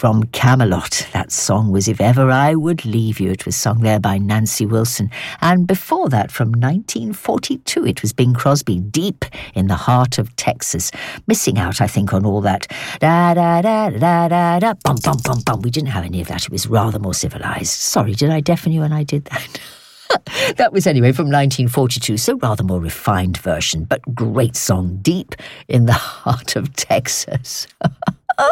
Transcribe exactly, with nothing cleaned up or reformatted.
From Camelot, that song was If Ever I Would Leave You. It was sung there by Nancy Wilson. And before that, from nineteen forty-two, it was Bing Crosby, Deep in the Heart of Texas. Missing out, I think, on all that da-da-da-da-da-da, bum, bum, bum, bum. We didn't have any of that. It was rather more civilised. Sorry, did I deafen you when I did that? That was anyway from nineteen forty-two, so rather more refined version, but great song, Deep in the Heart of Texas.